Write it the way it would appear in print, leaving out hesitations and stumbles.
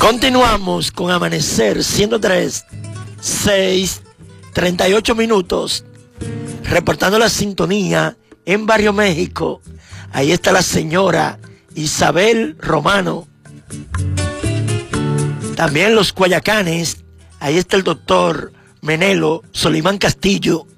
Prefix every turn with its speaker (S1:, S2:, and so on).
S1: Continuamos con Amanecer 103, 6:38 minutos, reportando la sintonía en Barrio México. Ahí está la señora Isabel Romano. También los Guayacanes, ahí está el doctor Menelo Solimán Castillo.